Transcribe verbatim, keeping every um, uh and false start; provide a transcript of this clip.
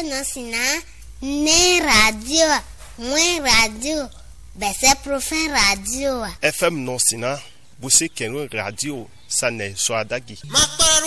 non sina ne radio moins radio bese profen radio F M non sina busi kenu radio sane so adagi.